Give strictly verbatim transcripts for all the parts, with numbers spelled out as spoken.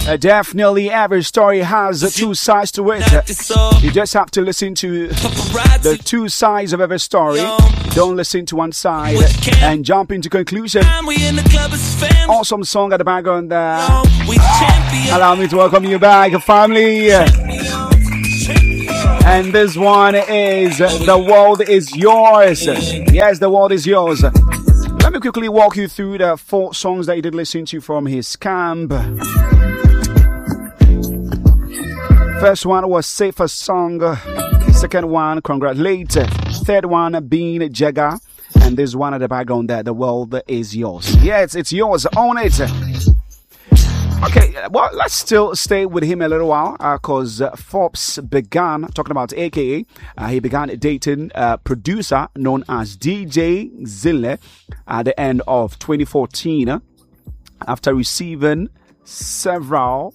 Uh, definitely every story has uh, two sides to it. Uh, you just have to listen to the two sides of every story. Don't listen to one side and jump into conclusion. Awesome song at the background there. Allow me to welcome you back, family. And this one is uh, The World Is Yours. Yes, The World Is Yours. Let me quickly walk you through the four songs that you did listen to from his camp. First one was Safer Song. Second one, Congratulate. Third one, Being Jagger. And this one at the background there, The World Is Yours. Yes, it's yours. Own it. Okay, well, let's still stay with him a little while because uh, uh, Forbes began, talking about A K A, uh, he began dating a uh, producer known as D J Zille at the end of twenty fourteen uh, after receiving several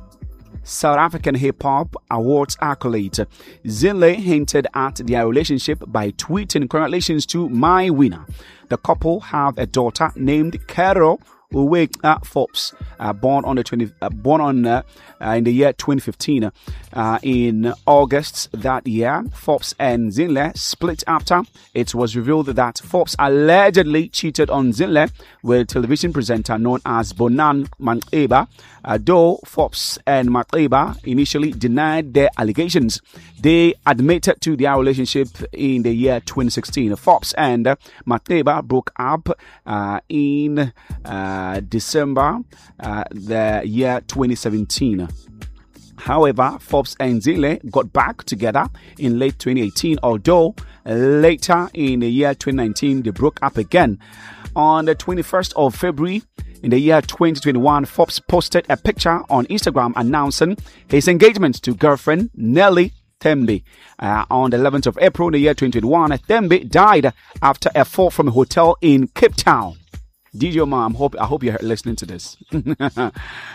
South African Hip Hop Awards accolades. Zille hinted at their relationship by tweeting, "Congratulations to my winner." The couple have a daughter named Carol Uwe uh, Forbes, uh, born on the twenty, uh, born on uh, uh, in the year twenty fifteen. Uh, in August that year, Forbes and Zille split after it was revealed that Forbes allegedly cheated on Zille with television presenter known as Bonan Maqeba. Uh, though Forbes and Maqeba initially denied their allegations, they admitted to their relationship in the year twenty sixteen. Forbes and uh, Maqeba broke up uh, in uh, December uh, the year twenty seventeen. However, Forbes and Zille got back together in late twenty eighteen, although later in the year twenty nineteen they broke up again. On the twenty-first of February in the year twenty twenty-one, Forbes posted a picture on Instagram announcing his engagement to girlfriend Nelly Thembi. Uh, on the eleventh of April in the year twenty twenty-one, Thembi died after a fall from a hotel in Cape Town. D J Mom, hope, I hope you're listening to this. uh,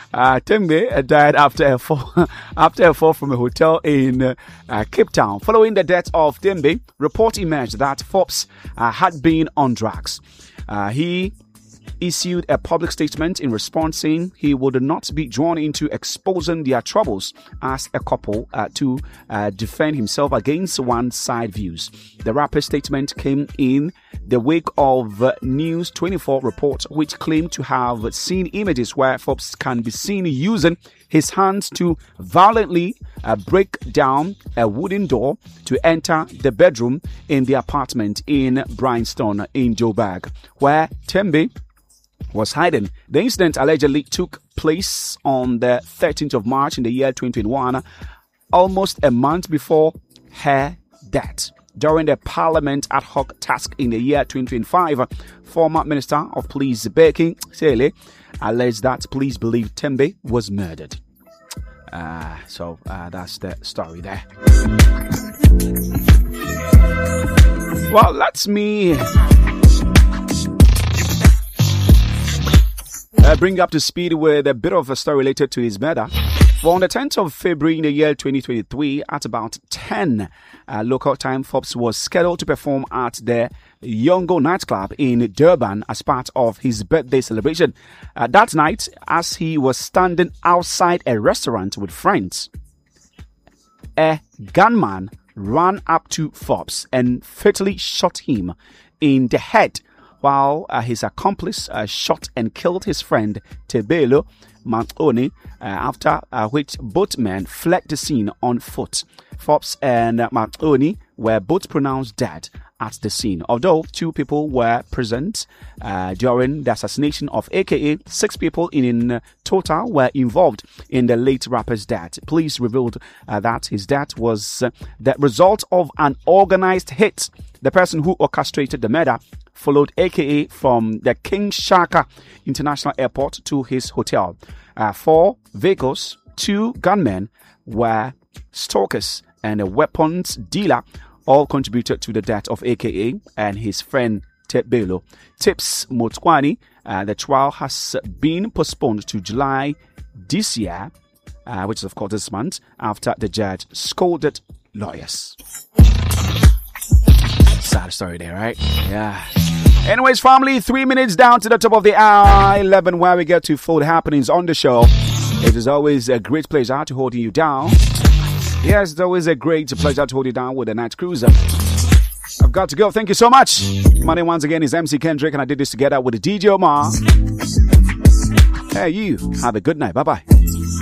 Thembi died after a fall after a fall from a hotel in uh, uh, Cape Town. Following the death of Thembi, report emerged that Forbes uh, had been on drugs. Uh, he issued a public statement in response saying he would not be drawn into exposing their troubles as a couple uh, to uh, defend himself against one-side views. The rapper's statement came in the wake of uh, News twenty-four report, which claimed to have seen images where Forbes can be seen using his hands to violently uh, break down a wooden door to enter the bedroom in the apartment in Bryanston in Joburg, where Thembi was hiding. The incident allegedly took place on the thirteenth of March in the year twenty twenty-one, almost a month before her death. During the Parliament ad hoc task in the year twenty twenty-five, former Minister of Police Becky Cele alleged that police believe Thembi was murdered. Uh, so uh, that's the story there. Well, let me Uh, bring up to speed with a bit of a story related to his murder. Well, on the tenth of February in the year twenty twenty-three, at about ten uh, local time, Forbes was scheduled to perform at the Yongo nightclub in Durban as part of his birthday celebration. Uh, that night, as he was standing outside a restaurant with friends, a gunman ran up to Forbes and fatally shot him in the head, while uh, his accomplice uh, shot and killed his friend Tebelo Mantoni, uh, after uh, which both men fled the scene on foot. Forbes and uh, Mantoni were both pronounced dead at the scene. Although two people were present uh, during the assassination of A K A, six people in uh, total were involved in the late rapper's death. Police revealed uh, that his death was uh, the result of an organized hit. The person who orchestrated the murder followed A K A from the King Shaka International Airport to his hotel. Uh, four vehicles, two gunmen were stalkers, and a weapons dealer all contributed to the death of A K A and his friend Tebelo. Tips Motwani, uh, the trial has been postponed to July this year, uh, which is of course this month, after the judge scolded lawyers. Sad story there, right? Yeah. Anyways, family, three minutes down to the top of the hour, eleven, where we get to full happenings on the show. It is always a great pleasure to hold you down. Yes, it's always a great pleasure to hold you down with a night cruiser. I've got to go. Thank you so much. My name once again is M C Kendrick, and I did this together with the D J Omar. Hey, you. Have a good night. Bye-bye.